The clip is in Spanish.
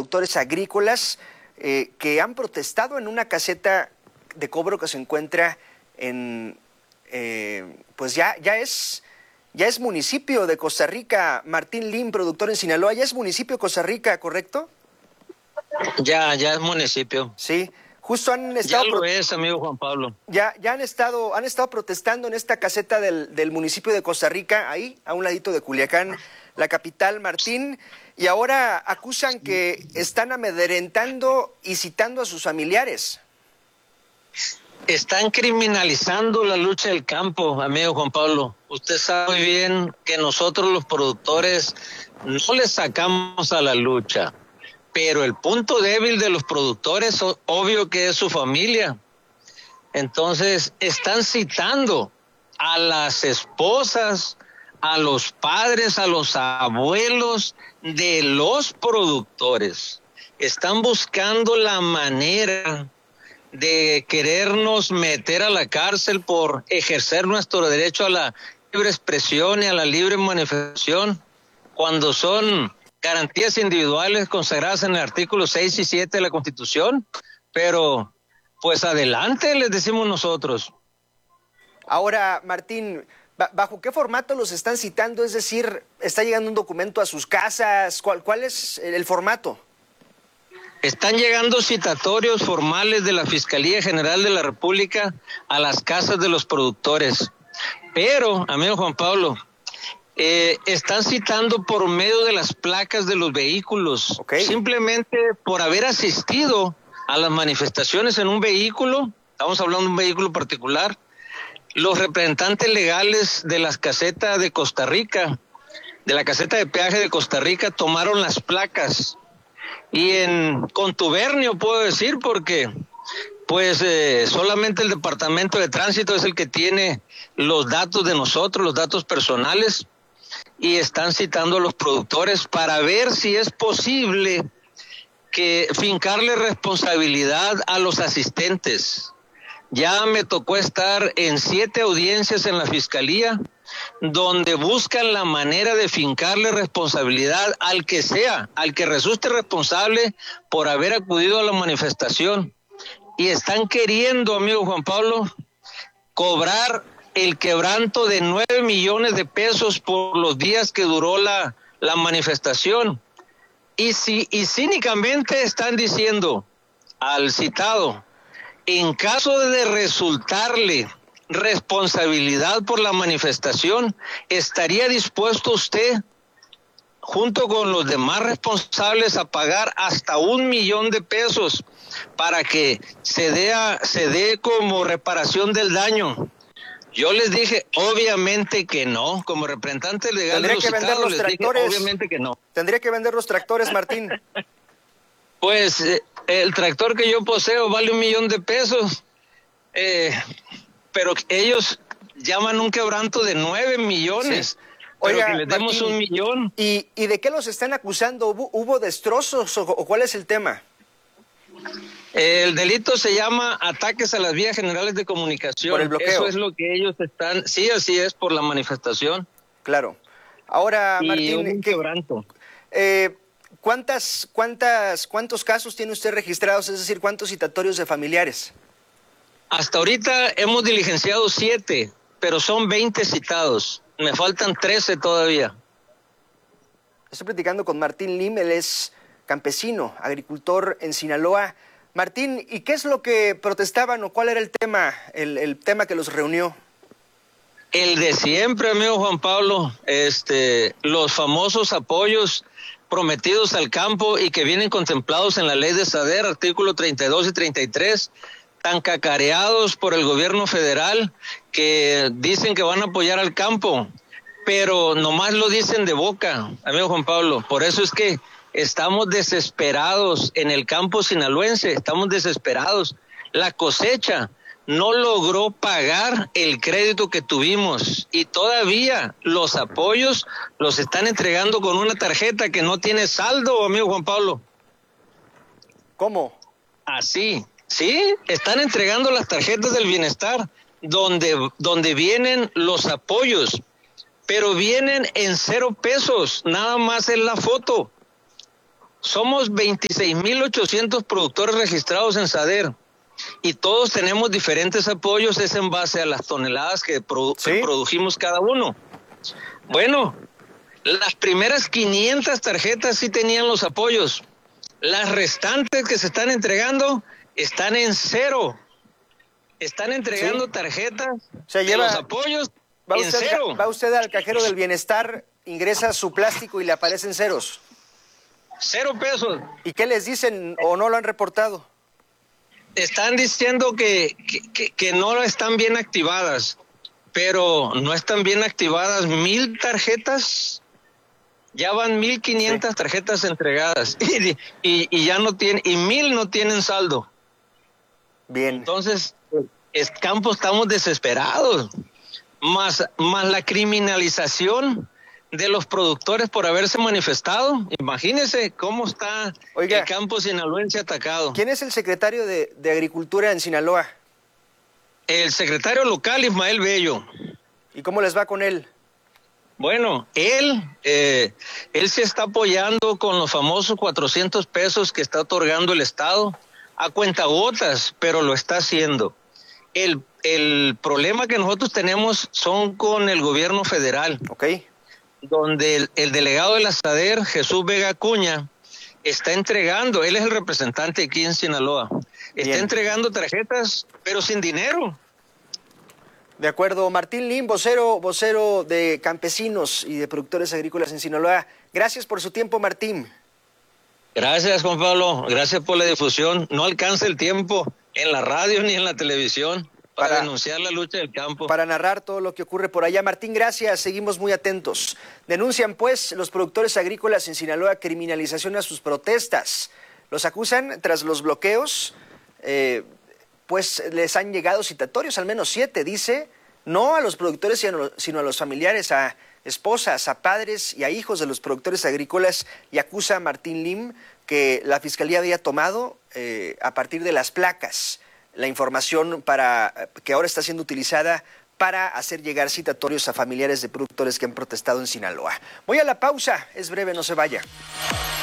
productores agrícolas que han protestado en una caseta de cobro que se encuentra en, pues ya es municipio de Costa Rica. Martín Lim, productor en Sinaloa, ya es municipio de Costa Rica, ¿correcto? Ya es municipio. Sí, justo han estado... Ya lo es, amigo Juan Pablo. Ya han estado protestando en esta caseta del municipio de Costa Rica, ahí, a un ladito de Culiacán, la capital, Martín, y ahora acusan que están amedrentando y citando a sus familiares. Están criminalizando la lucha del campo, amigo Juan Pablo. Usted sabe muy bien que nosotros los productores no le sacamos a la lucha, pero el punto débil de los productores, obvio que es su familia. Entonces, están citando a las esposas, a los padres, a los abuelos de los productores. Están buscando la manera de querernos meter a la cárcel por ejercer nuestro derecho a la libre expresión y a la libre manifestación, cuando son garantías individuales consagradas en el artículo 6 y 7 de la Constitución. Pero, pues adelante, les decimos nosotros. Ahora, Martín, ¿bajo qué formato los están citando? Es decir, ¿está llegando un documento a sus casas? ¿Cuál es el formato? Están llegando citatorios formales de la Fiscalía General de la República a las casas de los productores. Pero, amigo Juan Pablo, están citando por medio de las placas de los vehículos. Okay. Simplemente por haber asistido a las manifestaciones en un vehículo, estamos hablando de un vehículo particular, los representantes legales de las casetas de Costa Rica, de la caseta de peaje de Costa Rica, tomaron las placas. Y en contubernio puedo decir, porque pues solamente el Departamento de Tránsito es el que tiene los datos de nosotros, los datos personales, y están citando a los productores para ver si es posible que fincarle responsabilidad a los asistentes. Ya me tocó estar en 7 audiencias en la Fiscalía, donde buscan la manera de fincarle responsabilidad al que sea, al que resulte responsable por haber acudido a la manifestación. Y están queriendo, amigo Juan Pablo, cobrar el quebranto de 9 millones de pesos por los días que duró la manifestación. Y cínicamente están diciendo al citado: en caso de resultarle responsabilidad por la manifestación, ¿estaría dispuesto usted, junto con los demás responsables, a pagar hasta 1 millón de pesos para que se dé como reparación del daño? Yo les dije, obviamente que no. Como representante legal de los citados, les dije, obviamente que no. Tendría que vender los tractores, Martín. Pues el tractor que yo poseo vale 1 millón de pesos, pero ellos llaman un quebranto de 9 millones. Sí. Oiga, pero que les demos Martín, 1 millón. ¿Y de qué los están acusando? ¿Hubo destrozos o cuál es el tema? El delito se llama ataques a las vías generales de comunicación. Por el bloqueo. Eso es lo que ellos están... Sí, así es, por la manifestación. Claro. Ahora, y Martín... un quebranto. ¿Cuántos casos tiene usted registrados? Es decir, ¿cuántos citatorios de familiares? Hasta ahorita hemos diligenciado 7, pero son 20 citados. Me faltan 13 todavía. Estoy platicando con Martín Lim, él es campesino, agricultor en Sinaloa. Martín, ¿y qué es lo que protestaban o cuál era el tema, el tema que los reunió? El de siempre, amigo Juan Pablo, los famosos apoyos prometidos al campo y que vienen contemplados en la ley de SADER, artículo 32 y 33, tan cacareados por el gobierno federal, que dicen que van a apoyar al campo, pero nomás lo dicen de boca, amigo Juan Pablo. Por eso es que estamos desesperados en el campo sinaloense, estamos desesperados. La cosecha no logró pagar el crédito que tuvimos y todavía los apoyos los están entregando con una tarjeta que no tiene saldo, amigo Juan Pablo. ¿Cómo? Así, sí, están entregando las tarjetas del bienestar donde vienen los apoyos, pero vienen en 0 pesos, nada más en la foto. Somos 26,800 productores registrados en SADER y todos tenemos diferentes apoyos, es en base a las toneladas que produjimos cada uno. Bueno, las primeras 500 tarjetas sí tenían los apoyos. Las restantes que se están entregando están en cero. Están entregando tarjetas de los apoyos en cero. Va usted al cajero del bienestar, ingresa su plástico y le aparecen ceros. 0 pesos. ¿Y qué les dicen o no lo han reportado? Están diciendo que no están bien activadas, pero no están bien activadas 1,000 tarjetas. Ya van 1,500 tarjetas entregadas y ya no tienen, y 1,000 no tienen saldo. Bien. Entonces, campo estamos desesperados. Más la criminalización de los productores por haberse manifestado. Imagínese cómo está el campo sinaloense atacado. ¿Quién es el secretario de Agricultura en Sinaloa? El secretario local, Ismael Bello. ¿Y cómo les va con él? Bueno, él se está apoyando con los famosos 400 pesos que está otorgando el Estado a cuentagotas, pero lo está haciendo. El problema que nosotros tenemos son con el gobierno federal. Okay. Donde el delegado de la SADER, Jesús Vega Acuña, está entregando, él es el representante aquí en Sinaloa, está entregando tarjetas, pero sin dinero. De acuerdo. Martín Lim, vocero de campesinos y de productores agrícolas en Sinaloa. Gracias por su tiempo, Martín. Gracias, Juan Pablo. Gracias por la difusión. No alcanza el tiempo en la radio ni en la televisión para denunciar la lucha del campo. Para narrar todo lo que ocurre por allá. Martín, gracias. Seguimos muy atentos. Denuncian, pues, los productores agrícolas en Sinaloa criminalización a sus protestas. Los acusan tras los bloqueos. Pues les han llegado citatorios, al menos 7, dice, no a los productores, sino a los familiares, a esposas, a padres y a hijos de los productores agrícolas, y acusa a Martín Lim que la Fiscalía había tomado a partir de las placas la información que ahora está siendo utilizada para hacer llegar citatorios a familiares de productores que han protestado en Sinaloa. Voy a la pausa, es breve, no se vaya.